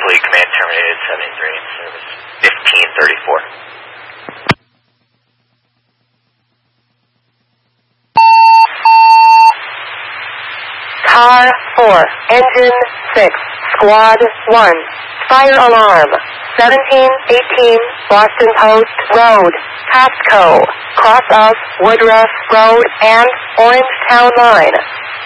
Fleet Command terminated 73 in service. 1534. Car 4, Engine 6, Squad 1, Fire Alarm, 1718 Boston Post Road, Costco, cross of Woodruff Road and Orange Town Line.